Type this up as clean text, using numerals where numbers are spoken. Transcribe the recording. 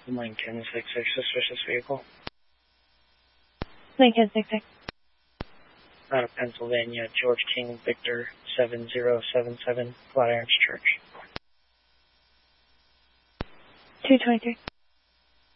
Lincoln 66, suspicious vehicle. Lincoln 66. Out of Pennsylvania, George King, Victor 7077, Flatirons Church. 223.